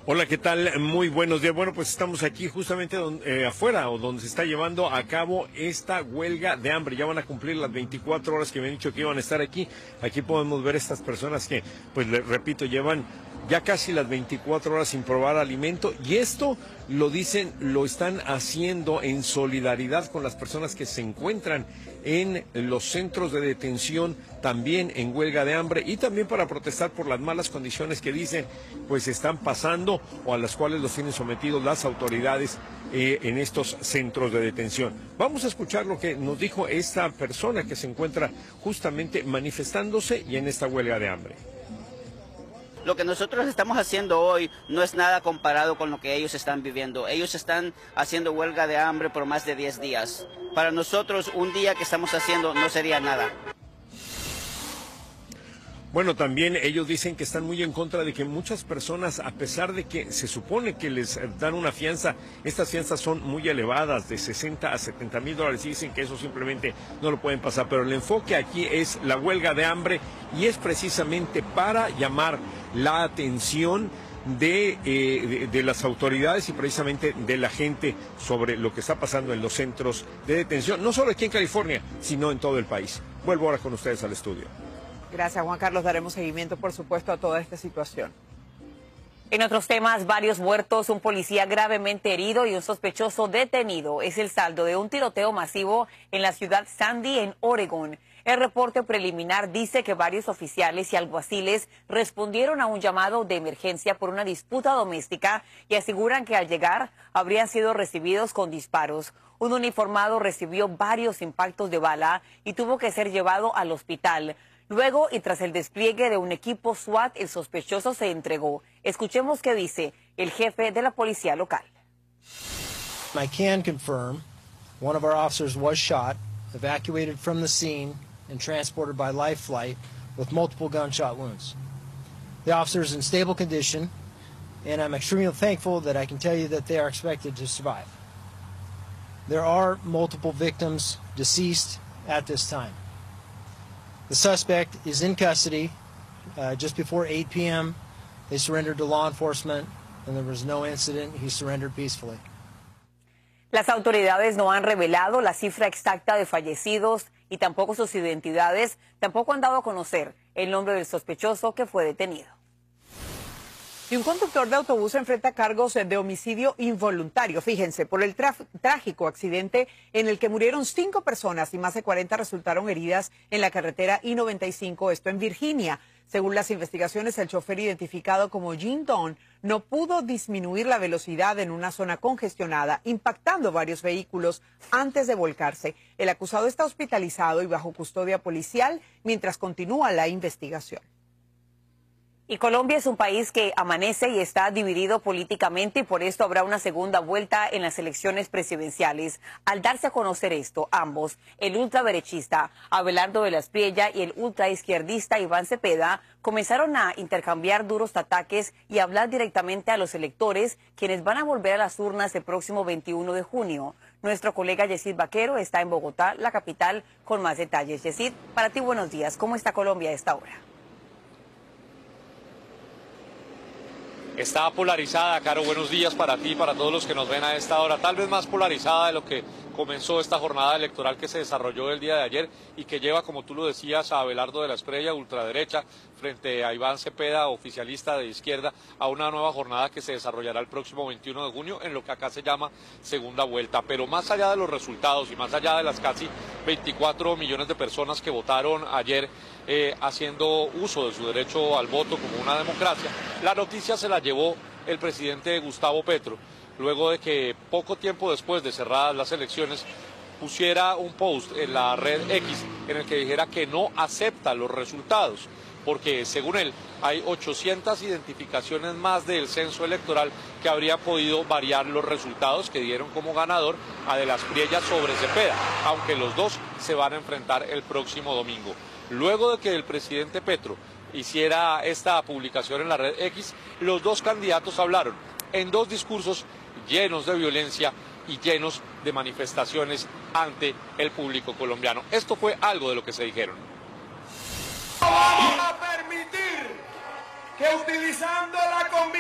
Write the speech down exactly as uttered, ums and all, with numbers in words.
Hola, ¿qué tal? Muy buenos días. Bueno, pues estamos aquí justamente donde, eh, afuera, o donde se está llevando a cabo esta huelga de hambre. Ya van a cumplir las veinticuatro horas que me han dicho que iban a estar aquí. Aquí podemos ver estas personas que, pues les repito, llevan ya casi las veinticuatro horas sin probar alimento. Y esto lo dicen, lo están haciendo en solidaridad con las personas que se encuentran en los centros de detención, también en huelga de hambre, y también para protestar por las malas condiciones que dicen pues están pasando o a las cuales los tienen sometidos las autoridades eh, en estos centros de detención. Vamos a escuchar lo que nos dijo esta persona que se encuentra justamente manifestándose y en esta huelga de hambre. Lo que nosotros estamos haciendo hoy no es nada comparado con lo que ellos están viviendo. Ellos están haciendo huelga de hambre por más de diez días. Para nosotros, un día que estamos haciendo no sería nada. Bueno, también ellos dicen que están muy en contra de que muchas personas, a pesar de que se supone que les dan una fianza, estas fianzas son muy elevadas, de sesenta a setenta mil dólares, y dicen que eso simplemente no lo pueden pasar. Pero el enfoque aquí es la huelga de hambre y es precisamente para llamar la atención de, eh, de, de las autoridades y precisamente de la gente sobre lo que está pasando en los centros de detención, no solo aquí en California, sino en todo el país. Vuelvo ahora con ustedes al estudio. Gracias, Juan Carlos. Daremos seguimiento, por supuesto, a toda esta situación. En otros temas, varios muertos, un policía gravemente herido y un sospechoso detenido. Es el saldo de un tiroteo masivo en la ciudad Sandy, en Oregón. El reporte preliminar dice que varios oficiales y alguaciles respondieron a un llamado de emergencia por una disputa doméstica y aseguran que al llegar habrían sido recibidos con disparos. Un uniformado recibió varios impactos de bala y tuvo que ser llevado al hospital. Luego, y tras el despliegue de un equipo SWAT, el sospechoso se entregó. Escuchemos qué dice el jefe de la policía local. I can confirm one of our officers was shot, evacuated from the scene, and transported by life flight with multiple gunshot wounds. The officer is in stable condition, and I'm extremely thankful that I can tell you that they are expected to survive. There are multiple victims deceased at this time. The suspect is in custody. Uh, just before eight p m, they surrendered to law enforcement, and there was no incident. He surrendered peacefully. Las autoridades no han revelado la cifra exacta de fallecidos y tampoco sus identidades. Tampoco han dado a conocer el nombre del sospechoso que fue detenido. Y un conductor de autobús enfrenta cargos de homicidio involuntario, fíjense, por el trágico accidente en el que murieron cinco personas y más de cuarenta resultaron heridas en la carretera I noventa y cinco, esto en Virginia. Según las investigaciones, el chofer identificado como Jim Don no pudo disminuir la velocidad en una zona congestionada, impactando varios vehículos antes de volcarse. El acusado está hospitalizado y bajo custodia policial mientras continúa la investigación. Y Colombia es un país que amanece y está dividido políticamente y por esto habrá una segunda vuelta en las elecciones presidenciales. Al darse a conocer esto, ambos, el ultraderechista Abelardo de la Espriella y el ultraizquierdista Iván Cepeda, comenzaron a intercambiar duros ataques y hablar directamente a los electores, quienes van a volver a las urnas el próximo veintiuno de junio. Nuestro colega Yesid Vaquero está en Bogotá, la capital, con más detalles. Yesid, para ti buenos días. ¿Cómo está Colombia a esta hora? Está polarizada, Caro, buenos días para ti y para todos los que nos ven a esta hora, tal vez más polarizada de lo que comenzó esta jornada electoral que se desarrolló el día de ayer y que lleva, como tú lo decías, a Abelardo de la Espriella, ultraderecha, frente a Iván Cepeda, oficialista de izquierda, a una nueva jornada que se desarrollará el próximo veintiuno de junio en lo que acá se llama segunda vuelta. Pero más allá de los resultados y más allá de las casi veinticuatro millones de personas que votaron ayer eh, haciendo uso de su derecho al voto como una democracia, la noticia se la llevó el presidente Gustavo Petro, luego de que poco tiempo después de cerradas las elecciones pusiera un post en la red X en el que dijera que no acepta los resultados, porque según él hay ochocientas identificaciones más del censo electoral que habrían podido variar los resultados que dieron como ganador a de la Espriella sobre Cepeda, aunque los dos se van a enfrentar el próximo domingo. Luego de que el presidente Petro hiciera esta publicación en la red X, los dos candidatos hablaron en dos discursos llenos de violencia y llenos de manifestaciones ante el público colombiano. Esto fue algo de lo que se dijeron. No vamos a permitir que utilizando la